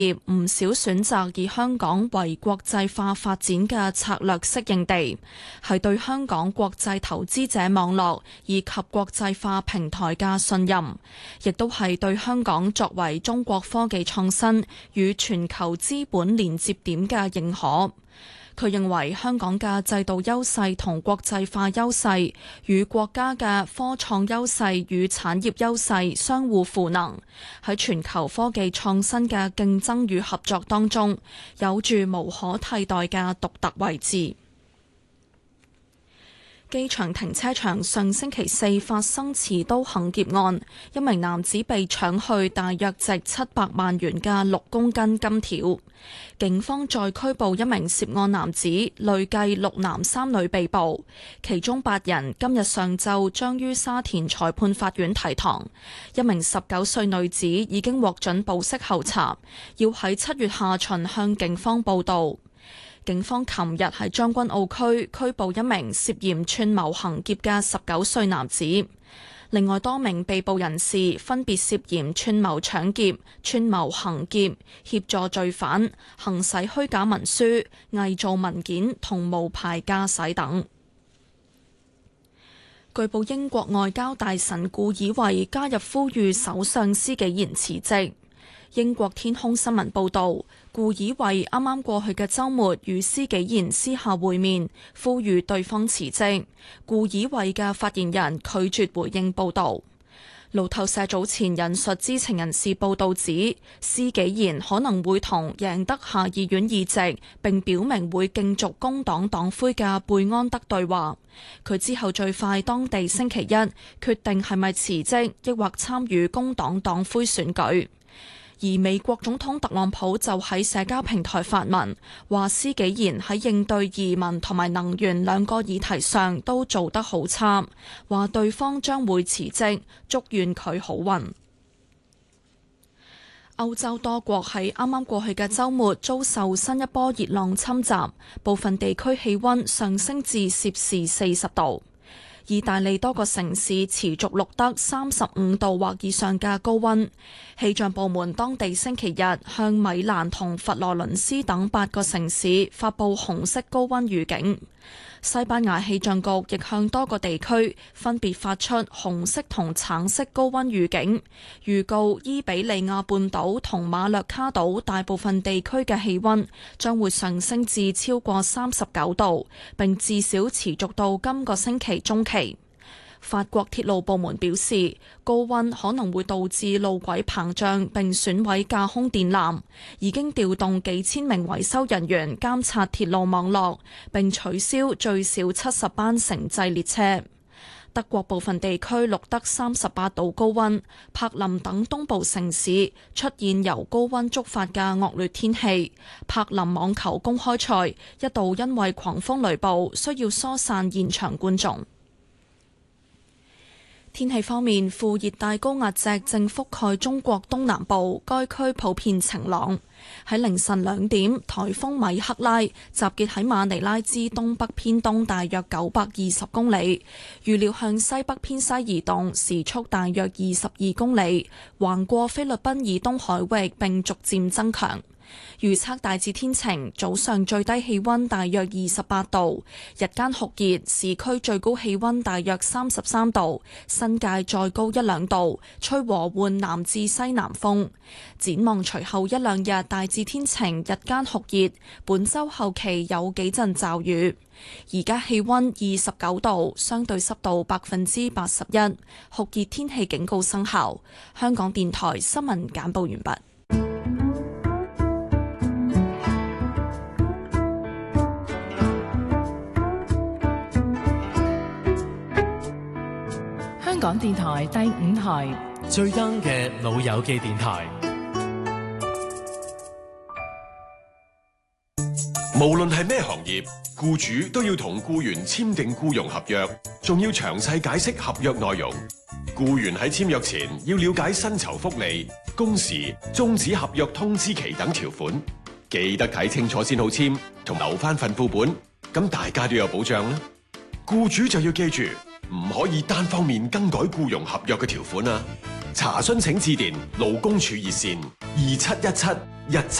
唔少選擇以香港為國際化發展嘅策略適應地，係對香港國際投資者網絡以及國際化平台嘅信任，亦都係對香港作為中國科技創新與全球資本連接點嘅認可。佢認為香港嘅制度優勢同國際化優勢與國家嘅科創優勢與產業優勢相互賦能，喺全球科技創新嘅競爭與合作當中，有住無可替代嘅獨特位置。機場停車場上星期四發生持刀行劫案，一名男子被搶去大約值700萬元嘅6公斤金條。警方再拘捕一名涉案男子，累計6男3女被捕，其中8人今日上晝將於沙田裁判法院提堂。一名19歲女子已經獲准保釋候查，要喺7月下旬向警方報到。警方琴日喺將軍澳區拘捕一名涉嫌串謀行劫嘅19歲男子，另外多名被捕人士分別涉嫌串謀搶劫、串謀行劫、協助罪犯、行使虛假文書、偽造文件同無牌駕駛等。據報英國外交大臣顧以為加入呼籲首相施紀賢辭職。英國天空新聞報導，顧以為啱啱過去嘅週末與施紀賢私下會面，呼籲對方辭職。顧以為嘅發言人拒絕回應報導。路透社早前引述知情人士報導指，施紀賢可能會同贏得下議院議席並表明會競逐工黨黨魁嘅貝安德對話。佢之後最快當地星期一決定係咪辭職，抑或參與工黨黨魁選舉。而美國總統特朗普就喺社交平台發文，話施紀賢喺應對移民同埋能源兩個議題上都做得好差，話對方將會辭職，祝願佢好運。歐洲多國喺啱啱過去嘅週末遭受新一波熱浪侵襲，部分地區氣溫上升至攝氏40度。意大利多個城市持續錄得35度或以上嘅高溫，氣象部門當地星期日向米蘭同佛羅倫斯等8個城市發布紅色高溫預警。西班牙氣象局亦向多個地區分別發出紅色同橙色高溫預警，預告伊比利亞半島同馬略卡島大部分地區嘅氣溫將會上升至超過39度，並至少持續到今個星期中期。法國鐵路部門表示，高溫可能會導致路軌膨脹並損毀架空電纜，已經調動幾千名維修人員監察鐵路網絡，並取消最少70班城際列車。德國部分地區錄得38度高溫，柏林等東部城市出現由高溫觸發嘅惡劣天氣。柏林網球公開賽一度因為狂風雷暴需要疏散現場觀眾。天氣方面，副熱帶高壓脊正覆蓋中國東南部，該區普遍晴朗。喺凌晨2點，颱風米克拉集結喺馬尼拉之東北偏東大約920公里，預料向西北偏西移動，時速大約22公里，橫過菲律賓以東海域並逐漸增強。預測大致天晴，早上最低氣溫大約28度，日間酷熱，市區最高氣溫大約33度，新界再高1-2度，吹和緩南至西南風。展望隨後1-2日大致天晴，日間酷熱，本週後期有幾陣驟雨。而家氣溫29度，相對濕度81%，酷熱天氣警告生效。香港電台新聞簡報完畢。 香港電台第5台最 young 嘅老友記電台。 無論係咩行業，僱主都要同僱員簽訂僱傭合約，仲要詳細解釋合約內容。僱員喺簽約前要了解薪酬福利、工時、終止合約通知期等條款，記得睇清楚先好簽，同留翻份副本，咁大家都有保障啦。僱主就要記住，唔可以單方面更改僱傭合約嘅條款啊！ 查詢請致電勞工處熱線271717。